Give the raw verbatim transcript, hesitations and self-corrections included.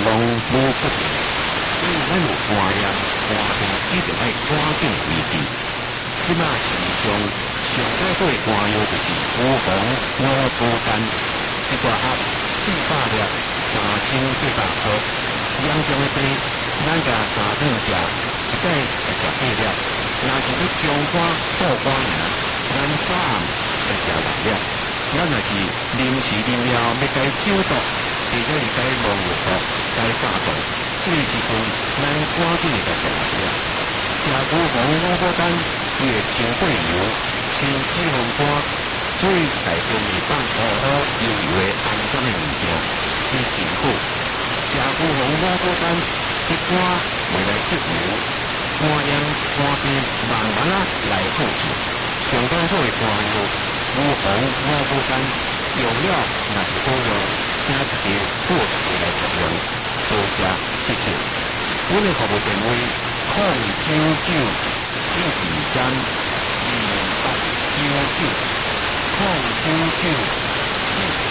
拢无不行，因为咱有观念，观念一定要赶紧维持。即马市上上最好的歌谣就是孤鸿我孤单，一大盒四百粒，三千八百块，严重的病，咱甲三顿食，一摆会食八粒。若是你中肝倒肝尔，咱早暗会食六粒。咱若是临时临了要该手毒，或者是该农药毒、该杀毒，这个时阵咱赶紧会甲食六粒。食牛黄五果丹，伊会清过油，清脂肪肝，所以在中医放好好油油的安全的物件，是辛苦。食牛黄五果丹，一肝袂来积油，肝炎肝病慢慢啊来好处。上当好的肝药，牛黄五果丹用了若是好用，请一个过时来服用，多加谢谢。阮的服务电话：零九九一二三二八九九，零九九一。